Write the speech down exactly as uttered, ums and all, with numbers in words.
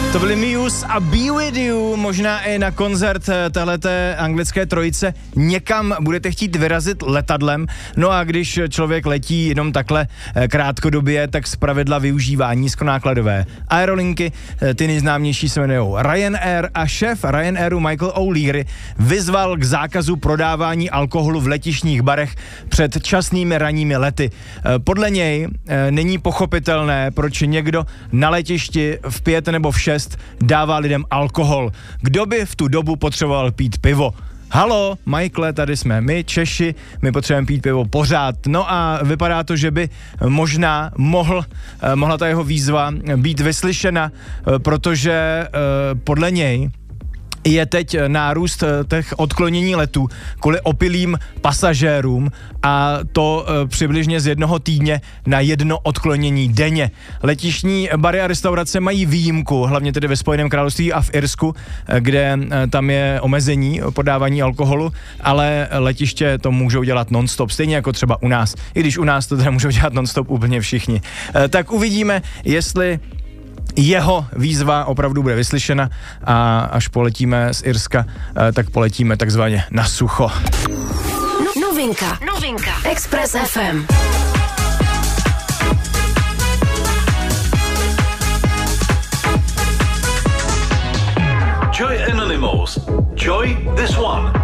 To byly Muse a Be With You, možná i na koncert téhleté anglické trojice někam budete chtít vyrazit letadlem, no a když člověk letí jenom takhle krátkodobě, tak zpravidla využívá nízkonákladové aerolinky, ty nejznámější se jmenují Ryanair a šéf Ryanairu Michael O'Leary vyzval k zákazu prodávání alkoholu v letištních barech před časnými ranními lety. Podle něj není pochopitelné, proč někdo na letišti v pět nebo v šest dává lidem alkohol. Kdo by v tu dobu potřeboval pít pivo? Halo, Michaele, tady jsme my, Češi, my potřebujeme pít pivo pořád. No a vypadá to, že by možná mohl, mohla ta jeho výzva být vyslyšena, protože podle něj je teď nárůst těch odklonění letů kvůli opilým pasažérům a to e, přibližně z jednoho týdně na jedno odklonění denně. Letištní bary a restaurace mají výjimku, hlavně tedy ve Spojeném království a v Irsku, kde e, tam je omezení podávání alkoholu, ale letiště to můžou dělat non-stop, stejně jako třeba u nás, i když u nás to teda můžou dělat non-stop úplně všichni. E, tak uvidíme, jestli jeho výzva opravdu bude vyslyšena a až poletíme z Irska, tak poletíme takzvaně na sucho. Novinka, novinka, Express ef em. Joy Anonymous. Joy this one.